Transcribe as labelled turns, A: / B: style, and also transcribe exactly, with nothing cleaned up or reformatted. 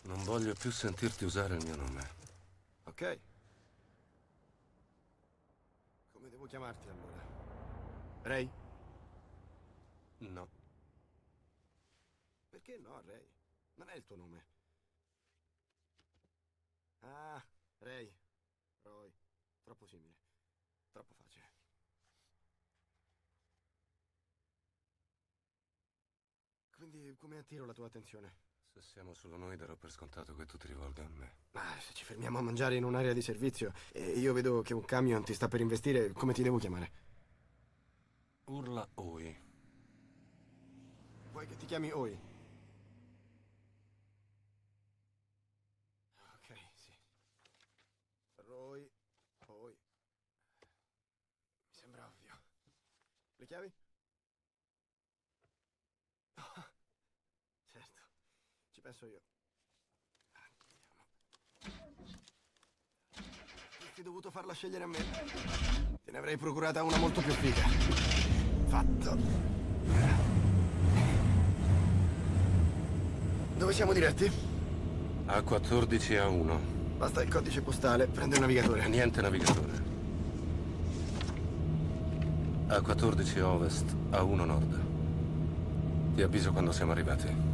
A: Non voglio più sentirti usare il mio nome.
B: Ok. Come devo chiamarti allora? Ray?
A: No.
B: Perché no, Ray? Non è il tuo nome. Ah, Ray. Roy. Troppo simile. Troppo facile. Quindi come attiro la tua attenzione?
A: Se siamo solo noi, darò per scontato che tu ti rivolga a me.
B: Ma se ci fermiamo a mangiare in un'area di servizio e io vedo che un camion ti sta per investire, come ti devo chiamare?
A: Urla Oi.
B: Vuoi che ti chiami Oi? Ok, sì. Roy, Oi. Mi sembra ovvio. Le chiavi? Certo, ci penso io. Avresti dovuto farla scegliere a me. Te ne avrei procurata una molto più figa. Fatto. Dove siamo diretti?
A: A quattordici A uno.
B: Basta il codice postale, prende il navigatore.
A: Niente navigatore. A quattordici Ovest, A uno Nord. Ti avviso quando siamo arrivati.